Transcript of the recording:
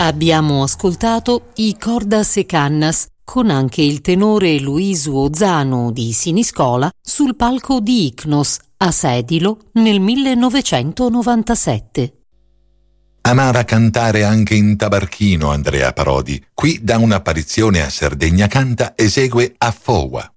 Abbiamo ascoltato i Cordas e Cannas, con anche il tenore Luisu Ozano di Siniscola sul palco di Icnos a Sedilo nel 1997. Amava cantare anche in tabarchino Andrea Parodi. Qui da un'apparizione a Sardegna Canta esegue A Foa.